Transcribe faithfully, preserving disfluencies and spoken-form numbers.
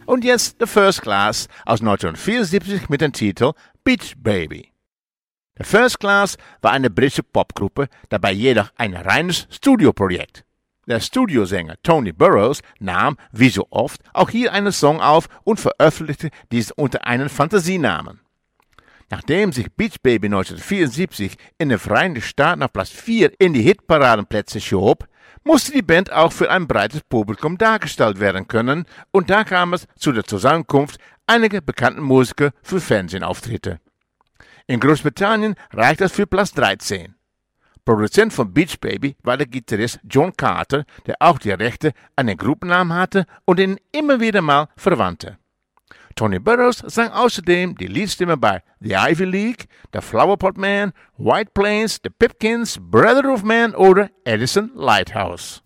Und jetzt The First Class aus neunzehnhundertvierundsiebzig mit dem Titel Beach Baby. The First Class war eine britische Popgruppe, dabei jedoch ein reines Studioprojekt. Der Studiosänger Tony Burrows nahm, wie so oft, auch hier einen Song auf und veröffentlichte diesen unter einem Fantasienamen. Nachdem sich Beach Baby neunzehnhundertvierundsiebzig in den Vereinigten Staaten auf Platz vier in die Hitparadenplätze schob, musste die Band auch für ein breites Publikum dargestellt werden können und da kam es zu der Zusammenkunft einiger bekannten Musiker für Fernsehauftritte. In Großbritannien reichte es für Platz dreizehn. Produzent von Beach Baby war der Gitarrist John Carter, der auch die Rechte an den Gruppennamen hatte und ihn immer wieder mal verwandte. Tony Burrows sang außerdem die Liedstimme bei The Ivy League, The Flowerpot Man, White Plains, The Pipkins, Brother of Man oder Edison Lighthouse.